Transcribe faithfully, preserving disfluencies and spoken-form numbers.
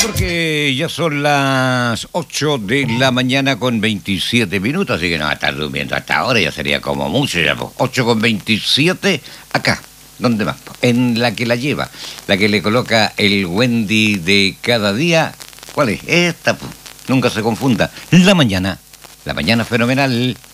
porque ya son las ocho de la mañana con veintisiete minutos, así que no va a estar durmiendo hasta ahora, ya sería como mucho, ya, pues, ocho con veintisiete, acá, ¿dónde más? En la que la lleva, la que le coloca el Wendy de cada día. ¿Cuál es? Esta, pues, nunca se confunda, la mañana, la mañana fenomenal.